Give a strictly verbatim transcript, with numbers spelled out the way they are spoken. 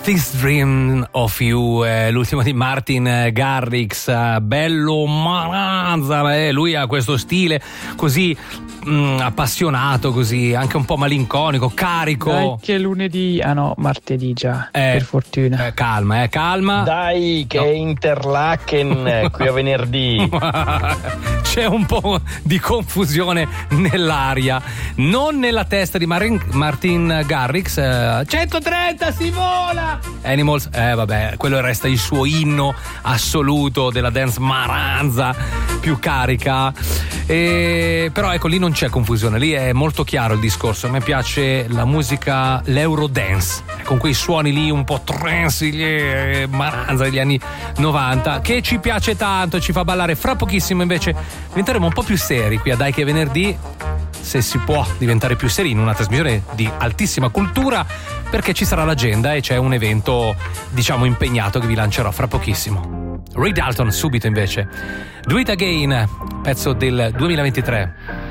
This Dream of You, eh, l'ultimo di Martin Garrix, eh, bello Maranza, eh, lui ha questo stile così mh, appassionato, così anche un po' malinconico, carico. Dai che lunedì, ah no, martedì già, eh, per fortuna. Eh, calma, eh, calma. Dai che no. è Interlaken qui a venerdì. C'è un po' di confusione nell'aria, non nella testa di Marin, Martin Garrix. eh, centotrenta si vola! Animals, eh vabbè, quello resta il suo inno assoluto della dance maranza più carica. E, però ecco, lì non c'è confusione, lì è molto chiaro il discorso. A me piace la musica, l'eurodance, con quei suoni lì un po' trance, eh, maranza degli anni novanta, che ci piace tanto, ci fa ballare. Fra pochissimo invece diventeremo un po' più seri qui a Dai che è venerdì, se si può diventare più seri in una trasmissione di altissima cultura, perché ci sarà l'agenda e c'è un evento, diciamo, impegnato che vi lancerò fra pochissimo. Ray Dalton subito invece. Do It Again, pezzo del duemilaventitré.